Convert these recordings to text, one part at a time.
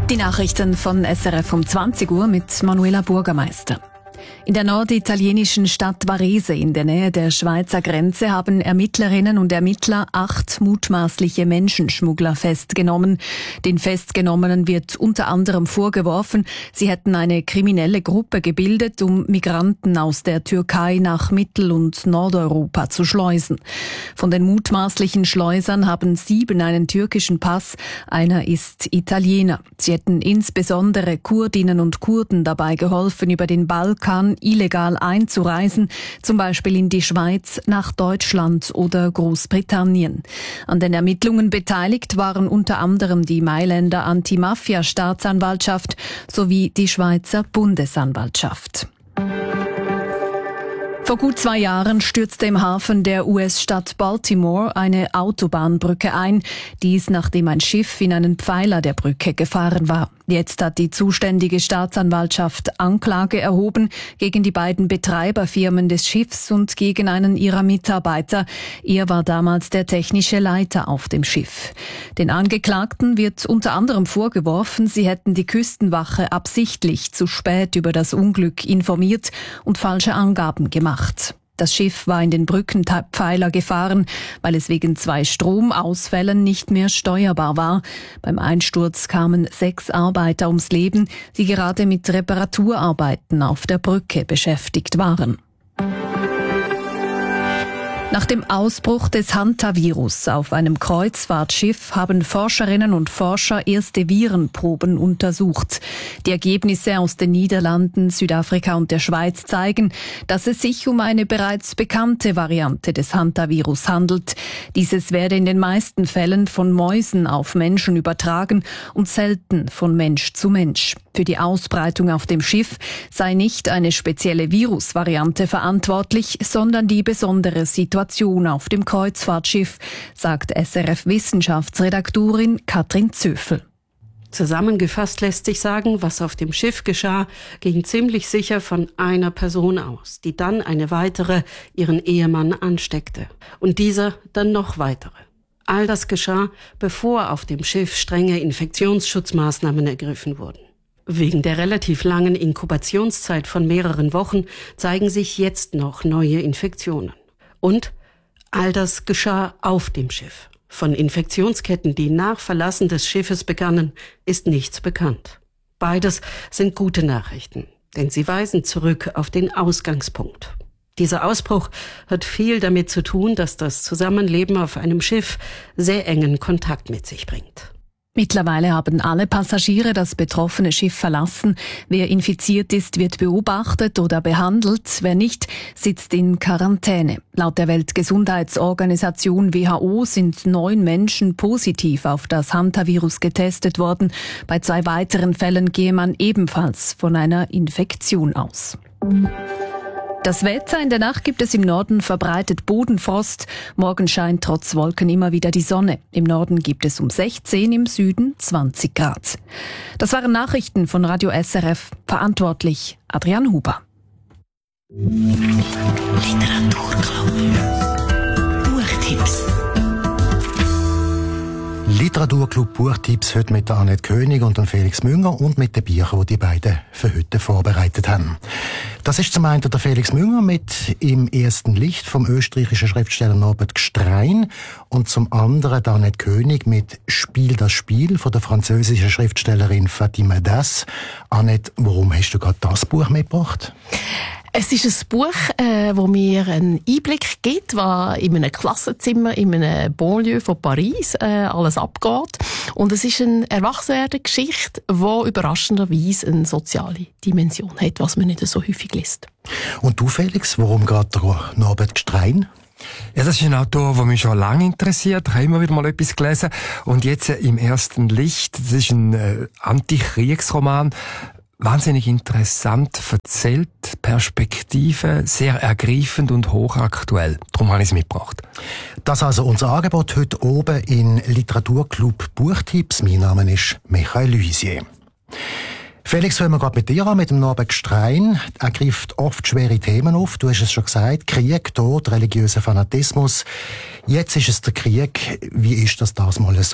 Die Nachrichten von SRF um 20 Uhr mit Manuela Burgermeister. In der norditalienischen Stadt Varese in der Nähe der Schweizer Grenze haben Ermittlerinnen und Ermittler 8 mutmaßliche Menschenschmuggler festgenommen. Den Festgenommenen wird unter anderem vorgeworfen, sie hätten eine kriminelle Gruppe gebildet, um Migranten aus der Türkei nach Mittel- und Nordeuropa zu schleusen. Von den mutmaßlichen Schleusern haben 7 einen türkischen Pass, einer ist Italiener. Sie hätten insbesondere Kurdinnen und Kurden dabei geholfen, über den Balkan illegal einzureisen, zum Beispiel in die Schweiz, nach Deutschland oder Großbritannien. An den Ermittlungen beteiligt waren unter anderem die Mailänder Anti-Mafia-Staatsanwaltschaft sowie die Schweizer Bundesanwaltschaft. Vor gut 2 Jahren stürzte im Hafen der US-Stadt Baltimore eine Autobahnbrücke ein. Dies, nachdem ein Schiff in einen Pfeiler der Brücke gefahren war. Jetzt hat die zuständige Staatsanwaltschaft Anklage erhoben gegen die beiden Betreiberfirmen des Schiffs und gegen einen ihrer Mitarbeiter. Er war damals der technische Leiter auf dem Schiff. Den Angeklagten wird unter anderem vorgeworfen, sie hätten die Küstenwache absichtlich zu spät über das Unglück informiert und falsche Angaben gemacht. Das Schiff war in den Brückenpfeiler gefahren, weil es wegen 2 Stromausfällen nicht mehr steuerbar war. Beim Einsturz kamen 6 Arbeiter ums Leben, die gerade mit Reparaturarbeiten auf der Brücke beschäftigt waren. Nach dem Ausbruch des Hantavirus auf einem Kreuzfahrtschiff haben Forscherinnen und Forscher erste Virenproben untersucht. Die Ergebnisse aus den Niederlanden, Südafrika und der Schweiz zeigen, dass es sich um eine bereits bekannte Variante des Hantavirus handelt. Dieses werde in den meisten Fällen von Mäusen auf Menschen übertragen und selten von Mensch zu Mensch. Für die Ausbreitung auf dem Schiff sei nicht eine spezielle Virusvariante verantwortlich, sondern die besondere Situation auf dem Kreuzfahrtschiff, sagt SRF-Wissenschaftsredaktorin Katrin Zöfel. Zusammengefasst lässt sich sagen, was auf dem Schiff geschah, ging ziemlich sicher von einer Person aus, die dann eine weitere ihren Ehemann ansteckte und dieser dann noch weitere. All das geschah, bevor auf dem Schiff strenge Infektionsschutzmaßnahmen ergriffen wurden. Wegen der relativ langen Inkubationszeit von mehreren Wochen zeigen sich jetzt noch neue Infektionen. Und all das geschah auf dem Schiff. Von Infektionsketten, die nach Verlassen des Schiffes begannen, ist nichts bekannt. Beides sind gute Nachrichten, denn sie weisen zurück auf den Ausgangspunkt. Dieser Ausbruch hat viel damit zu tun, dass das Zusammenleben auf einem Schiff sehr engen Kontakt mit sich bringt. Mittlerweile haben alle Passagiere das betroffene Schiff verlassen. Wer infiziert ist, wird beobachtet oder behandelt. Wer nicht, sitzt in Quarantäne. Laut der Weltgesundheitsorganisation WHO sind 9 Menschen positiv auf das Hantavirus getestet worden. Bei 2 weiteren Fällen gehe man ebenfalls von einer Infektion aus. Das Wetter: in der Nacht gibt es im Norden verbreitet Bodenfrost. Morgen scheint trotz Wolken immer wieder die Sonne. Im Norden gibt es um 16, im Süden 20 Grad. Das waren Nachrichten von Radio SRF. Verantwortlich Adrian Huber. Literaturclub. Buchtipps. Literaturclub Buchtipps heute mit der Annette König und dem Felix Münger und mit den Büchern, die die beiden für heute vorbereitet haben. Das ist zum einen der Felix Münger mit «Im ersten Licht» vom österreichischen Schriftsteller Norbert Gstrein und zum anderen der Annette König mit «Spiel das Spiel» von der französischen Schriftstellerin Fatima Das. Annette, warum hast du gerade das Buch mitgebracht? Es ist ein Buch, wo mir einen Einblick gibt, was in einem Klassenzimmer, in einem Banlieue von Paris alles abgeht. Und es ist eine Erwachsenwerden-Geschichte, die überraschenderweise eine soziale Dimension hat, was man nicht so häufig liest. Und du, Felix, warum gerade Norbert Gstrein? Ja, das ist ein Autor, der mich schon lange interessiert. Ich habe immer wieder mal etwas gelesen. Und jetzt «Im ersten Licht», das ist ein Antikriegsroman. Wahnsinnig interessant erzählt, Perspektive, sehr ergreifend und hochaktuell. Darum habe ich es mitgebracht. Das ist also unser Angebot heute oben in Literaturclub Buchtipps. Mein Name ist Michael Luisier. Felix, fangen wir gerade mit dir an, mit dem Norbert Gstrein. Er greift oft schwere Themen auf. Du hast es schon gesagt. Krieg, Tod, religiöser Fanatismus. Jetzt ist es der Krieg. Wie ist das mal so?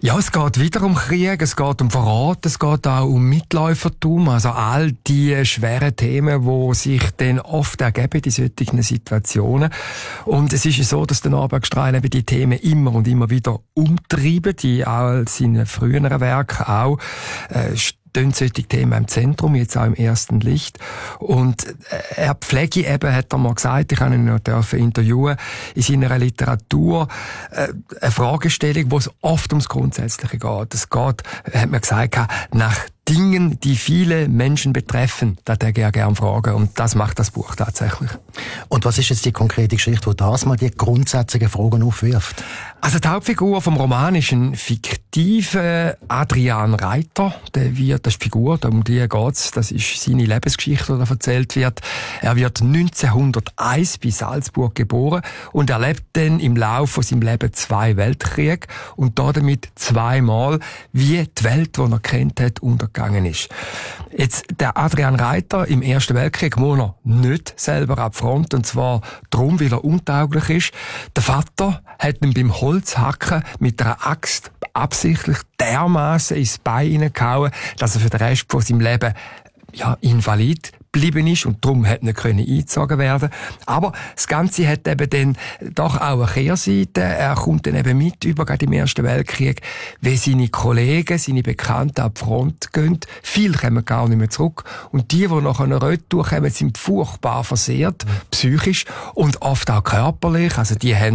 Ja, es geht wieder um Krieg, es geht um Verrat, es geht auch um Mitläufertum, also all die schweren Themen, die sich dann oft ergeben in solchen Situationen. Und es ist ja so, dass der Norbert Streil eben die Themen immer und immer wieder umtreiben, die auch seine früheren Werke auch stehen solche Themen im Zentrum, jetzt auch im ersten Licht. Und er pflege eben, hat er mal gesagt, ich habe ihn noch interviewen, in seiner Literatur eine Fragestellung, wo es oft ums Grundsätzliche geht. Es geht, hat man gesagt, nach Dingen, die viele Menschen betreffen, da würde ich gerne fragen. Und das macht das Buch tatsächlich. Und was ist jetzt die konkrete Geschichte, die das mal die grundsätzlichen Fragen aufwirft? Also die Hauptfigur vom Roman ist ein fiktiver Adrian Reiter. Das ist die Figur, um die geht's. Das ist seine Lebensgeschichte, die da erzählt wird. Er wird 1901 bei Salzburg geboren und erlebt dann im Laufe von seinem Leben 2 Weltkriege und damit 2-mal, wie die Welt, die er kennt hat, untergegangen ist. Jetzt, der Adrian Reiter im Ersten Weltkrieg muss er nicht selber ab Front, und zwar darum, weil er untauglich ist. Der Vater hat ihn beim Holzhacken mit einer Axt absichtlich dermaßen ins Bein hineingehauen, dass er für den Rest von seinem Leben invalid geblieben ist und darum hat nicht eingezogen werden. Aber das Ganze hat eben dann doch auch eine Kehrseite. Er kommt dann eben mit über, gerade im Ersten Weltkrieg, wie seine Kollegen, seine Bekannten ab die Front gehen. Viele kommen gar nicht mehr zurück. Und die nach einer Retour kommen, sind furchtbar versehrt, psychisch und oft auch körperlich. Also die haben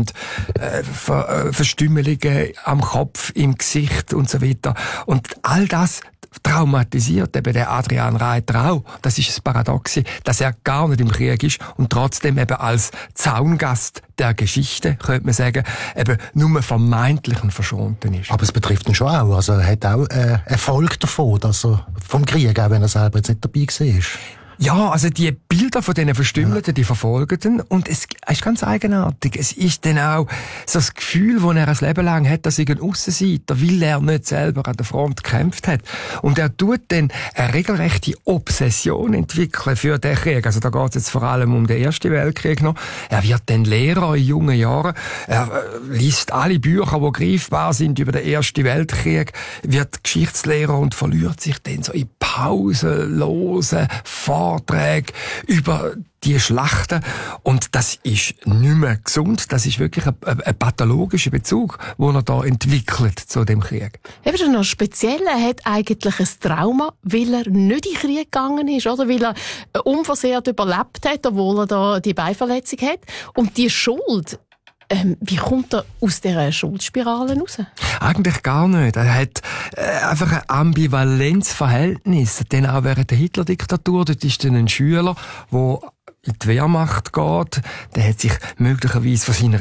Verstümmelungen am Kopf, im Gesicht und so weiter. Und all das traumatisiert eben der Adrian Reiter auch. Das ist das Paradoxe, dass er gar nicht im Krieg ist und trotzdem eben als Zaungast der Geschichte, könnte man sagen, eben nur vermeintlich ein Verschonten ist. Aber es betrifft ihn schon auch. Also er hat auch Erfolg davon, dass er vom Krieg, auch wenn er selber jetzt nicht dabei war. Ja, also die Bilder von diesen Verstümmelten, die verfolgen ihn. Und es ist ganz eigenartig. Es ist dann auch so das Gefühl, das er ein Leben lang hat, dass er ein Aussenseiter, weil er nicht selber an der Front gekämpft hat. Und er tut dann eine regelrechte Obsession entwickeln für den Krieg. Also da geht es jetzt vor allem um den Ersten Weltkrieg noch. Er wird dann Lehrer in jungen Jahren. Er liest alle Bücher, die greifbar sind über den Ersten Weltkrieg, wird Geschichtslehrer und verliert sich dann so in pausenlosen Vorträge über die Schlachten. Und das ist nicht mehr gesund. Das ist wirklich ein pathologischer Bezug, den er da entwickelt zu dem Krieg. Eben schon noch speziell, er hat eigentlich ein Trauma, weil er nicht in den Krieg gegangen ist, oder? Weil er unversehrt überlebt hat, obwohl er da die Beinverletzung hat. Und die Schuld, wie kommt er aus dieser Schuldspirale raus? Eigentlich gar nicht. Er hat einfach ein Ambivalenzverhältnis. Denn auch während der Hitler-Diktatur, dort ist dann ein Schüler, der in die Wehrmacht geht, der hat sich möglicherweise von seiner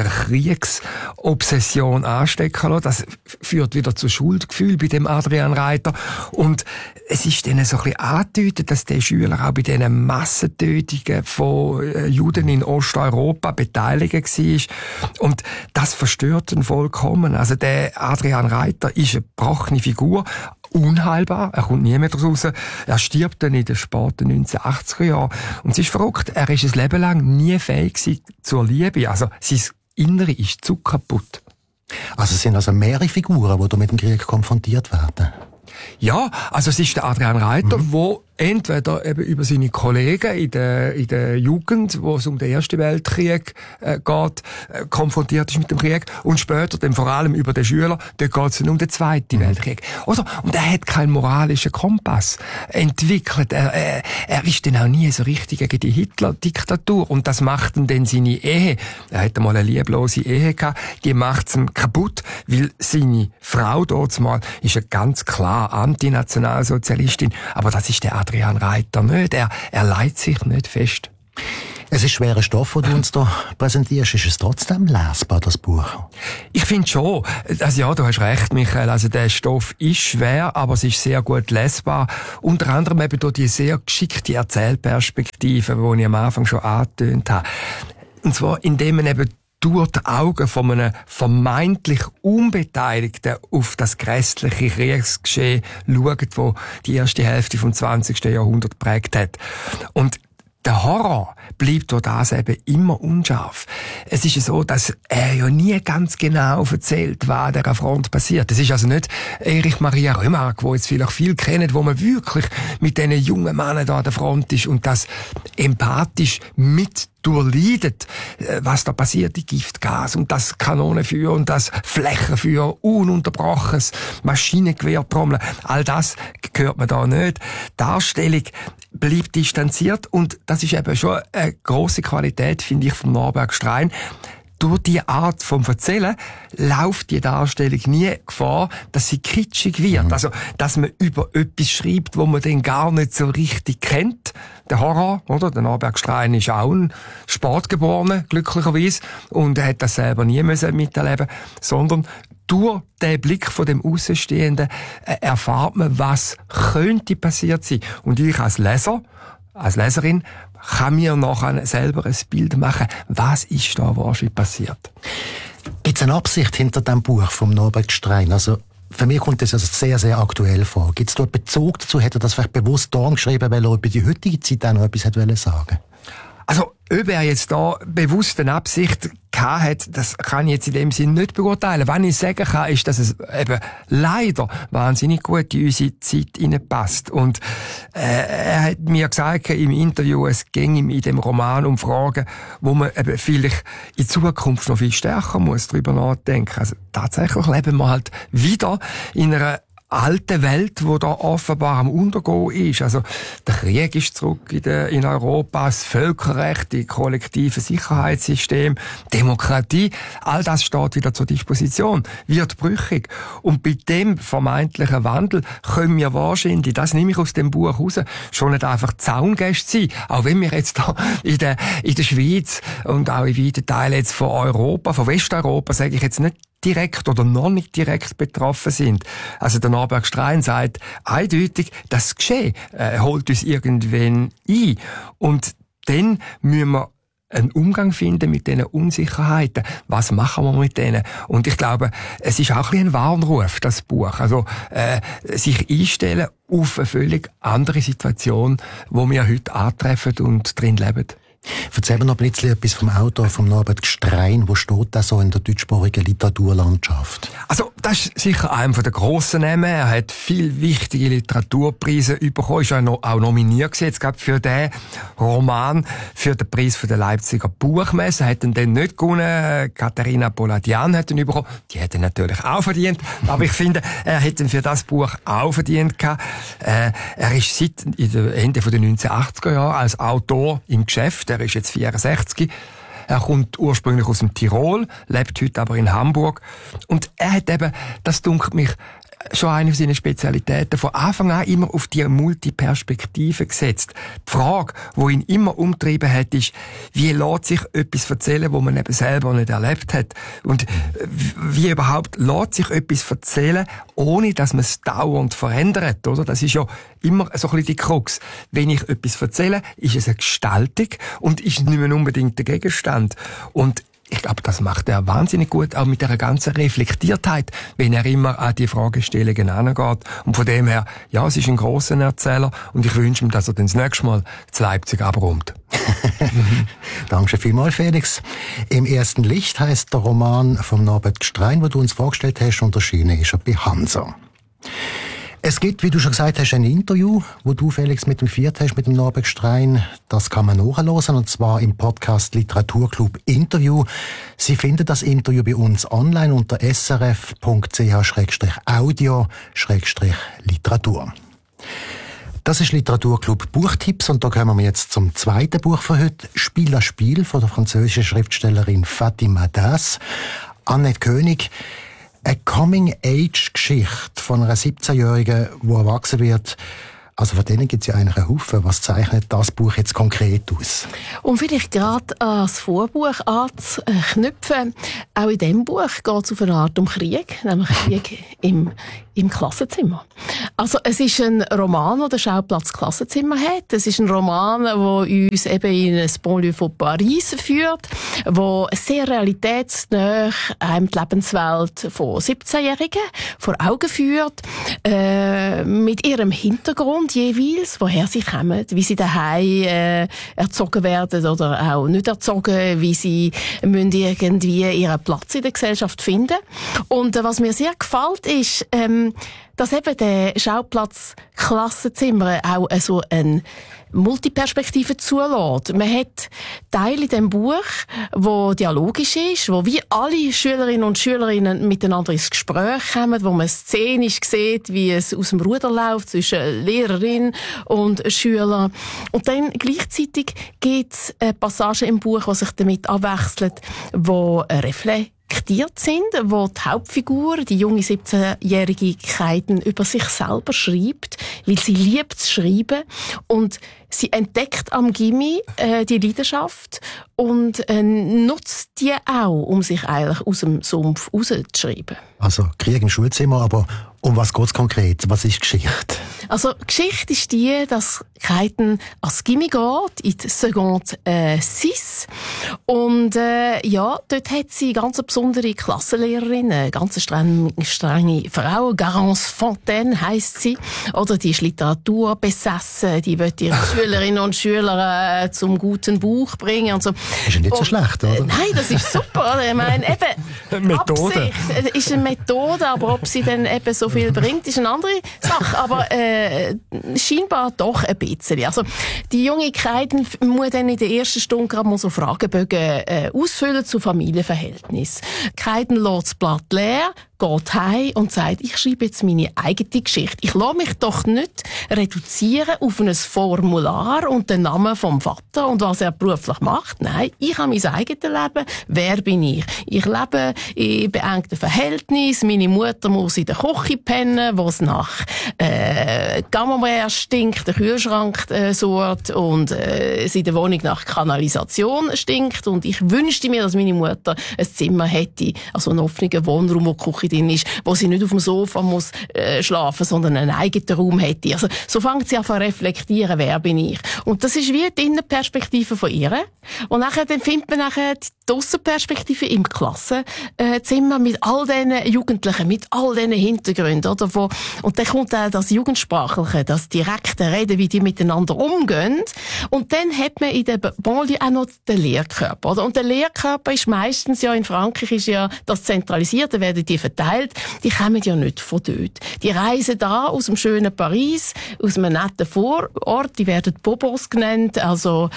Kriegsobsession anstecken lassen. Das führt wieder zu Schuldgefühl bei dem Adrian Reiter. Und es ist dann so ein bisschen angedeutet, dass der Schüler auch bei diesen Massentötungen von Juden in Osteuropa beteiligt war. Und das verstört ihn vollkommen. Also der Adrian Reiter ist eine gebrochene Figur, unheilbar, er kommt nie mehr raus. Er stirbt dann in den späten 1980er Jahren. Und es ist verrückt, er ist ein Leben lang nie fähig zur Liebe. Also sein Innere ist zu kaputt. Also es sind also mehrere Figuren, die da mit dem Krieg konfrontiert werden. Ja, also es ist der Adrian Reiter, wo entweder eben über seine Kollegen in der Jugend, wo es um den Ersten Weltkrieg geht, konfrontiert ist mit dem Krieg, und später dann vor allem über den Schüler, dort geht es dann um den Zweiten Weltkrieg. Oder? Und er hat keinen moralischen Kompass entwickelt. Er ist dann auch nie so richtig gegen die Hitler-Diktatur, und das macht ihn dann seine Ehe. Er hatte mal eine lieblose Ehe gehabt, die macht ihn kaputt, weil seine Frau dort mal ist eine ganz klar Antinationalsozialistin, aber das ist der Adrian Reiter nicht. Er leitet sich nicht fest. Es ist schwerer Stoff, den du uns da präsentierst. Ist es trotzdem lesbar, das Buch? Ich finde schon. Also ja, du hast recht, Michael. Also der Stoff ist schwer, aber es ist sehr gut lesbar. Unter anderem eben durch die sehr geschickte Erzählperspektive, die ich am Anfang schon angetönt habe. Und zwar, indem man eben durch die Augen von einem vermeintlich Unbeteiligten auf das grässliche Kriegsgeschehen schaut, das die erste Hälfte vom 20. Jahrhundert geprägt hat. Und Der Horror bleibt durch das eben immer unscharf. Es ist so, dass er ja nie ganz genau erzählt, was an dieser Front passiert. Es ist also nicht Erich Maria Remarque, wo jetzt vielleicht viel kennen, wo man wirklich mit diesen jungen Männern da an der Front ist und das empathisch mit durchleidet, was da passiert, die Giftgas und das Kanonenfeuer und das Flächenfeuer, ununterbrochenes Maschinengewehrtrommeln, all das gehört man da nicht. Die Darstellung bleibt distanziert und das ist eben schon eine grosse Qualität, finde ich, vom Norberg Strein. Durch die Art vom Erzählen läuft die Darstellung nie Gefahr, dass sie kitschig wird. Also, dass man über etwas schreibt, wo man dann gar nicht so richtig kennt. Der Horror, oder? Der Norberg Strein ist auch ein Sportgeborener, glücklicherweise, und er hat das selber nie miterleben, sondern durch den Blick von dem Außenstehenden erfahrt man, was könnte passiert sein. Und ich als Leser, als Leserin, kann mir nachher selber ein Bild machen, was ist da wahrscheinlich passiert. Gibt es eine Absicht hinter dem Buch vom Norberg Strein? Also, für mich kommt das also sehr, sehr aktuell vor. Gibt es dort Bezug dazu? Hätte er das vielleicht bewusst da geschrieben, weil er über die heutige Zeit auch noch etwas hätte sagen? Also, ob er jetzt da bewusst eine Absicht gehabt hat, das kann ich jetzt in dem Sinn nicht beurteilen. Was ich sagen kann, ist, dass es eben leider wahnsinnig gut in unsere Zeit hineinpasst. Und er hat mir gesagt im Interview, es ging ihm in dem Roman um Fragen, wo man eben vielleicht in Zukunft noch viel stärker muss drüber nachdenken. Also tatsächlich leben wir halt wieder in einer alte Welt, wo da offenbar am Untergehen ist. Also, der Krieg ist zurück in Europa, das Völkerrecht, die kollektive Sicherheitssystem, Demokratie, all das steht wieder zur Disposition, wird brüchig. Und bei dem vermeintlichen Wandel können wir wahrscheinlich, das nehme ich aus dem Buch raus, schon nicht einfach Zaungäste sein. Auch wenn wir jetzt da in der Schweiz und auch in weiten Teilen jetzt von Europa, von Westeuropa, sage ich jetzt nicht, direkt oder noch nicht direkt betroffen sind. Also der Norberg Strein sagt eindeutig, das Geschehen holt uns irgendwann ein. Und dann müssen wir einen Umgang finden mit diesen Unsicherheiten. Was machen wir mit denen? Und ich glaube, es ist auch ein bisschen ein Warnruf, das Buch. Also sich einstellen auf eine völlig andere Situation, wo wir heute antreffen und drin leben. Erzähl mir noch ein bisschen etwas vom Autor, vom Norberg Strein. Wo steht das so in der deutschsprachigen Literaturlandschaft? Also, das ist sicher einer der grossen Namen. Er hat viele wichtige Literaturpreise bekommen. Ist auch nominiert gewesen, jetzt gerade für den Roman, für den Preis für den Leipziger Buchmesse. Hat ihn dann nicht gewonnen. Katharina Poladian hat ihn bekommen. Die hat ihn natürlich auch verdient. Aber ich finde, er hätte ihn für das Buch auch verdient gehabt. Er ist seit Ende der 1980er Jahre als Autor im Geschäft. Er ist jetzt 64. Er kommt ursprünglich aus dem Tirol, lebt heute aber in Hamburg. Und er hat eben, das dunkelt mich, schon eine seiner Spezialitäten von Anfang an immer auf die Multiperspektive gesetzt. Die Frage, die ihn immer umtrieben hat, ist, wie lässt sich etwas erzählen, wo man eben selber nicht erlebt hat? Und wie überhaupt lässt sich etwas erzählen, ohne dass man es dauernd verändert, oder? Das ist ja immer so ein bisschen die Krux. Wenn ich etwas erzähle, ist es eine Gestaltung und ist nicht mehr unbedingt der Gegenstand. Und ich glaube, das macht er wahnsinnig gut, auch mit der ganzen Reflektiertheit, wenn er immer an die Fragestellungen herangeht. Und von dem her, ja, es ist ein grosser Erzähler und ich wünsche ihm, dass er dann das nächste Mal zu Leipzig abräumt. Danke vielmals, Felix. Im ersten Licht heisst der Roman vom Norberg Strein, den du uns vorgestellt hast, und erschienen ist er bei Hansa. Es gibt, wie du schon gesagt hast, ein Interview, wo du, Felix, mit dem viert hast, mit dem Norberg Strein. Das kann man nachhören, und zwar im Podcast Literaturclub Interview. Sie finden das Interview bei uns online unter srf.ch/audio/literatur. Das ist Literaturclub Buchtipps, und da kommen wir jetzt zum zweiten Buch für heute. Spiel à Spiel von der französischen Schriftstellerin Fatima Das. Annette König. Eine Coming-Age-Geschichte von einer 17-Jährigen, die erwachsen wird. Also von denen gibt es ja eigentlich einen Haufen. Was zeichnet das Buch jetzt konkret aus? Um vielleicht gerade ans Vorbuch anzuknüpfen, auch in diesem Buch geht es auf eine Art um Krieg, nämlich Krieg im im Klassenzimmer. Also es ist ein Roman, der den Schauplatz Klassenzimmer hat. Es ist ein Roman, der uns eben in ein Banlieue von Paris führt, wo sehr realitätsnah einem die Lebenswelt von 17-Jährigen vor Augen führt, mit ihrem Hintergrund jeweils, woher sie kommen, wie sie daheim erzogen werden oder auch nicht erzogen, wie sie müssen irgendwie ihren Platz in der Gesellschaft finden. Und was mir sehr gefällt, ist, dass eben der Schauplatz Klassenzimmer auch so eine Multiperspektive zulässt. Man hat Teile in diesem Buch, wo dialogisch ist, wo wie alle Schülerinnen und Schülerinnen miteinander ins Gespräch kommen, wo man szenisch sieht, wie es aus dem Ruder läuft zwischen Lehrerin und Schüler. Und dann gleichzeitig gibt es Passagen im Buch, die sich damit abwechseln, wo reflektiert sind, wo die Hauptfigur, die junge 17-jährige Kaiden, über sich selber schreibt, weil sie liebt zu schreiben und sie entdeckt am Gymi die Leidenschaft und nutzt die auch, um sich eigentlich aus dem Sumpf rauszuschreiben. Also Krieg im Schulzimmer, aber um was geht's konkret? Was ist Geschichte? Also Geschichte ist die, dass Kaiden ans Gymi geht, in die Seconde 6. Und ja, dort hat sie ganz eine besondere Klassenlehrerin, eine ganz strenge Frau, Garance Fontaine heisst sie. Oder die ist Literatur besessen, die will ihre Schülerinnen und Schüler zum guten Buch bringen und so. Ist ja nicht so schlecht, oder? Nein, das ist super. Oder? Ich meine, eben, Methode. Absicht ist eine Methode, aber ob sie dann eben so viel bringt, ist eine andere Sache. Aber scheinbar doch ein bisschen. Also die junge Kaiden muss dann in der ersten Stunde gerade mal so Fragebögen ausfüllen zu Familienverhältnis. Kaiden lässt das Blatt leer, geht heim und sagt, ich schreibe jetzt meine eigene Geschichte. Ich lasse mich doch nicht reduzieren auf ein Formular und den Namen vom Vater und was er beruflich macht. Nein, ich habe mein eigenes Leben. Wer bin ich? Ich lebe in beengten Verhältnissen. Meine Mutter muss in der Küche pennen, wo es nach Camembert stinkt, der Kühlschrank surrt und es in der Wohnung nach Kanalisation stinkt. Und ich wünschte mir, dass meine Mutter ein Zimmer hätte, also einen offenen Wohnraum, wo die Küche drin ist, wo sie nicht auf dem Sofa muss schlafen, sondern einen eigenen Raum hätte. Also so fängt sie an zu reflektieren, wer bin ich. Und das ist wie die Innenperspektive von ihr. Und nachher dann findet man nachher die Aussenperspektive im Klassenzimmer mit all diesen Jugendlichen, mit all diesen Hintergründen, oder? Und dann kommt auch das Jugendsprachliche, das direkte Reden, wie die miteinander umgehen. Und dann hat man in der Banlieue auch noch den Lehrkörper, oder? Und der Lehrkörper ist meistens ja, in Frankreich ist ja das zentralisiert, da werden die verteilt. Die kommen ja nicht von dort. Die reisen da aus dem schönen Paris, aus einem netten Vorort, die werden Bobos genannt, also,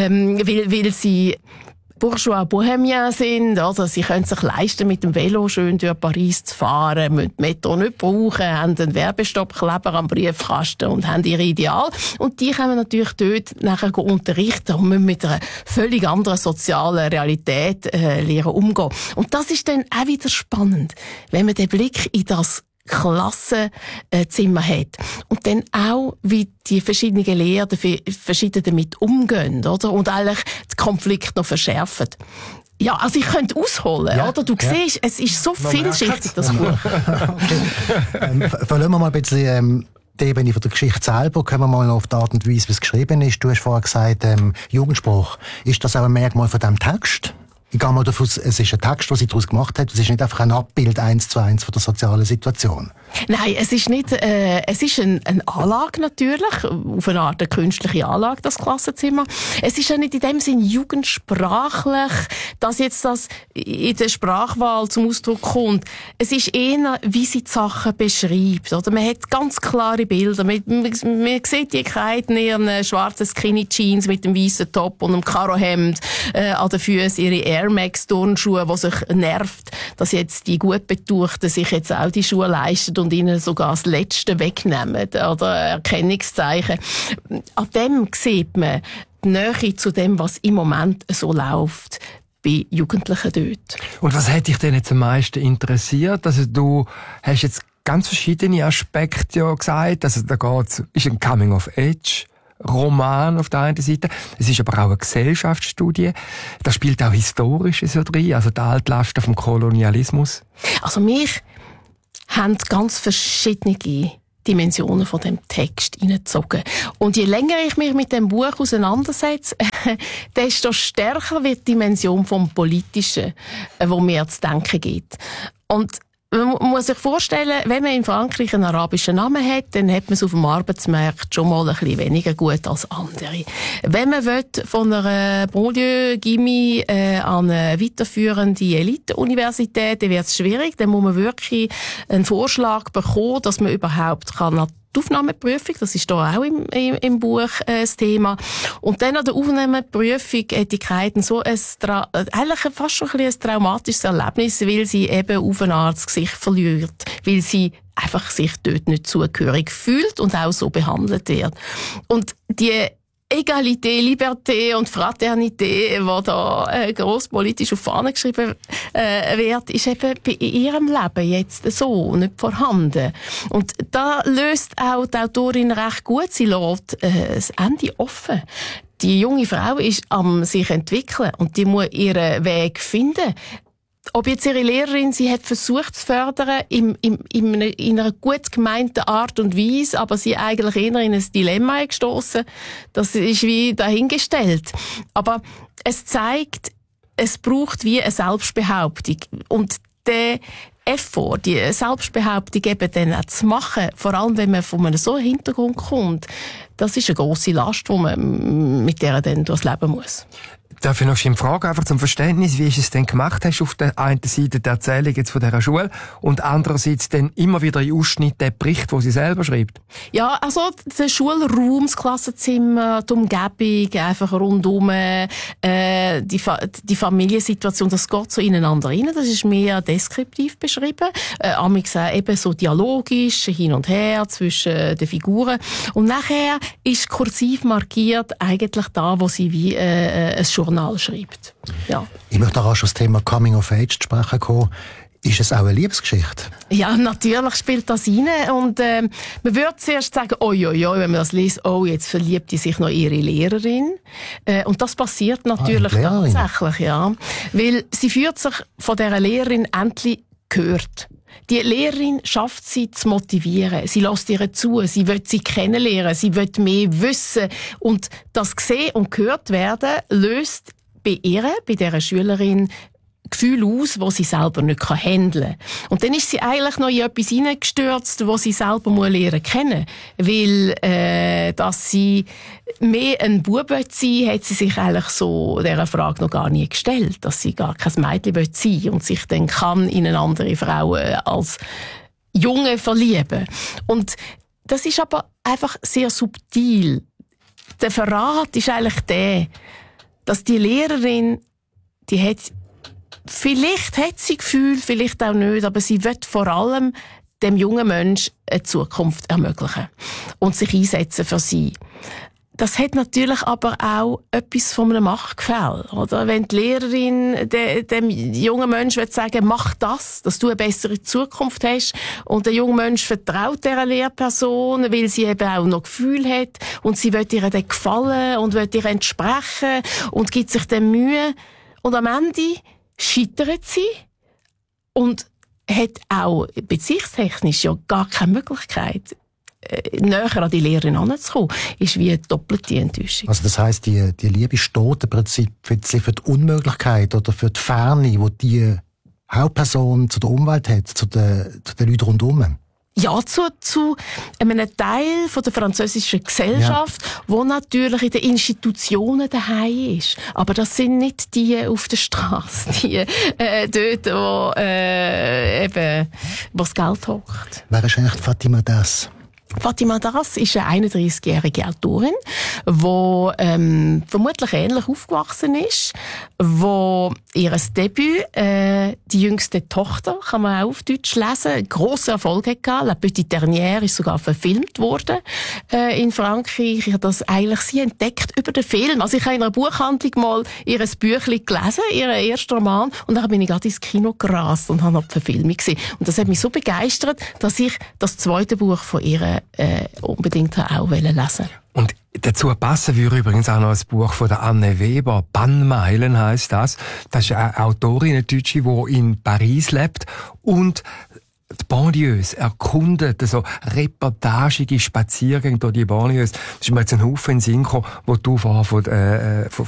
weil sie Bourgeois Bohemien sind, also sie können sich leisten, mit dem Velo schön durch Paris zu fahren, müssen die Metro nicht brauchen, haben einen Werbestoppkleber am Briefkasten und haben ihre Ideale. Und die können natürlich dort nachher unterrichten und müssen mit einer völlig anderen sozialen Realität lernen umgehen. Und das ist dann auch wieder spannend, wenn man den Blick in das Klassenzimmer hat. Und dann auch, wie die verschiedenen Lehrer verschieden damit umgehen, oder? Und eigentlich den Konflikt noch verschärfen. Ja, also ich könnte ausholen, ja, oder? Du siehst, es ist so vielschichtig, das Buch. Verlassen wir mal ein bisschen die Ebene von der Geschichte selber, kommen wir mal noch auf die Art und Weise, wie es geschrieben ist. Du hast vorher gesagt, Jugendspruch. Ist das auch ein Merkmal von diesem Text? Ich gehe mal davon aus, es ist ein Text, den sie daraus gemacht hat. Es ist nicht einfach ein Abbild 1:1 von der sozialen Situation. Nein, es ist nicht, es ist eine Anlage natürlich, auf eine Art eine künstliche Anlage, das Klassenzimmer. Es ist ja nicht in dem Sinn jugendsprachlich, dass jetzt das in der Sprachwahl zum Ausdruck kommt. Es ist eher, wie sie die Sachen beschreibt, oder? Man hat ganz klare Bilder. Man sieht die Kaiden in ihren schwarzen Skinny Jeans mit dem weißen Top und einem Karohemd, an den Füßen ihre Air Max Turnschuhe, die sich nervt, dass jetzt die gut Betuchten sich jetzt auch die Schuhe leisten und ihnen sogar das Letzte wegnehmen, oder Erkennungszeichen. An dem sieht man die Nähe zu dem, was im Moment so läuft bei Jugendlichen dort. Und was hat dich denn jetzt am meisten interessiert? Also du hast jetzt ganz verschiedene Aspekte ja gesagt. Also da ist ein Coming-of-Age-Roman auf der einen Seite. Es ist aber auch eine Gesellschaftsstudie. Da spielt auch Historisches so drin, also die Altlasten vom Kolonialismus. Also mich haben ganz verschiedene Dimensionen von dem Text hineingezogen. Und je länger ich mich mit dem Buch auseinandersetze, desto stärker wird die Dimension vom Politischen, wo mir zu denken gibt. Und man muss sich vorstellen, wenn man in Frankreich einen arabischen Namen hat, dann hat man es auf dem Arbeitsmarkt schon mal ein bisschen weniger gut als andere. Wenn man von einer Banlieue-Gimmi an eine weiterführende Elite-Universität, dann wird es schwierig. Dann muss man wirklich einen Vorschlag bekommen, dass man überhaupt die Aufnahmeprüfung, das ist da auch im Buch das Thema. Und dann an der Aufnahmeprüfung hat die Kaiden so eigentlich fast schon ein traumatisches Erlebnis, weil sie eben auf eine Art das Gesicht verliert, weil sie einfach sich dort nicht zugehörig fühlt und auch so behandelt wird. Und die Egalité, Liberté und Fraternité, die da grosspolitisch auf Fahnen geschrieben wird, ist eben bei ihrem Leben jetzt so nicht vorhanden. Und da löst auch die Autorin recht gut. Sie lässt das Ende offen. Die junge Frau ist am sich entwickeln und die muss ihren Weg finden. Ob jetzt ihre Lehrerin sie hat versucht zu fördern in einer gut gemeinten Art und Weise, aber sie eigentlich eher in ein Dilemma gestoßen, das ist wie dahingestellt. Aber es zeigt, es braucht wie eine Selbstbehauptung. Und der Effort, die Selbstbehauptung eben dann auch zu machen, vor allem wenn man von einem so Hintergrund kommt, das ist eine grosse Last, die man mit der dann durchs Leben muss. Darf ich noch eine Frage einfach zum Verständnis, wie ist es denn gemacht hast auf der einen Seite die Erzählung jetzt von dieser Schule und andererseits dann immer wieder in Ausschnitt der Bericht, den sie selber schreibt? Ja, also der Schulraum, das Klassenzimmer, die Umgebung, einfach rundum, die Familiensituation, das geht so ineinander rein. Das ist mehr deskriptiv beschrieben. Amix eben so dialogisch, hin und her zwischen den Figuren. Und nachher ist kursiv markiert eigentlich da, wo sie wie ein Journal schreibt. Ja. Ich möchte auch auf das Thema Coming of Age zu sprechen kommen. Ist es auch eine Liebesgeschichte? Ja, natürlich spielt das rein. Und man würde zuerst sagen, wenn man das liest, jetzt verliebt sie sich noch ihre Lehrerin. Und das passiert natürlich tatsächlich, ja. Weil sie fühlt sich von dieser Lehrerin endlich gehört. Die Lehrerin schafft sie zu motivieren. Sie lässt ihr zu. Sie will sie kennenlernen. Sie will mehr wissen. Und das gesehen und gehört werden löst bei dieser Schülerin Gefühle aus, die sie selber nicht handeln kann. Und dann ist sie eigentlich noch in etwas hineingestürzt, wo sie selber lernen kennen. Weil, dass sie mehr ein Bub sein will, hat sie sich eigentlich so dieser Frage noch gar nie gestellt. Dass sie gar kein Mädchen sein will und sich dann kann in eine andere Frau als Junge verlieben. Und das ist aber einfach sehr subtil. Der Verrat ist eigentlich der, dass die Lehrerin, vielleicht hat sie Gefühl, vielleicht auch nicht, aber sie will vor allem dem jungen Menschen eine Zukunft ermöglichen und sich einsetzen für sie. Das hat natürlich aber auch etwas von einem Machtgefälle, oder? Wenn die Lehrerin dem jungen Menschen sagen, mach das, dass du eine bessere Zukunft hast, und der junge Mensch vertraut dieser Lehrperson, weil sie eben auch noch Gefühl hat und sie will ihr dann gefallen und will ihr entsprechen und gibt sich dann Mühe, und am Ende scheitert sie und hat auch beziehungstechnisch ja gar keine Möglichkeit, näher an die Lehrerin heranzukommen. Ist wie eine doppelte Enttäuschung. Also das heisst, die Liebe steht im Prinzip für die Unmöglichkeit oder für die Ferne, die die Hauptperson zu der Umwelt hat, zu den Leuten rundherum. Ja, zu einem Teil von der französischen Gesellschaft, wo natürlich in den Institutionen daheim ist. Aber das sind nicht die auf der Straße, die dort, wo das Geld hockt. Wer ist eigentlich Fatima Das? Fatima Das ist eine 31-jährige Autorin, die vermutlich ähnlich aufgewachsen ist, wo ihres Debüt, die jüngste Tochter, kann man auch auf Deutsch lesen, grossen Erfolg hatte. La Petite Dernière ist sogar verfilmt worden in Frankreich. Ich habe das eigentlich sie entdeckt über den Film. Also ich habe in einer Buchhandlung mal ihr Büchlein gelesen, ihren ersten Roman, und dann bin ich gerade ins Kino gerast und habe noch die Verfilmung gesehen. Und das hat mich so begeistert, dass ich das zweite Buch von ihr unbedingt auch lesen wollte. Und dazu passen würde übrigens auch noch ein Buch von der Anne Weber, Bannmeilen heisst das. Das ist eine Autorin, eine Deutsche, die in Paris lebt und die Banlieues erkundet, so reportagige Spaziergänge durch die Banlieues. Das ist mir jetzt ein Haufen in den Sinn gekommen, wo du vorher von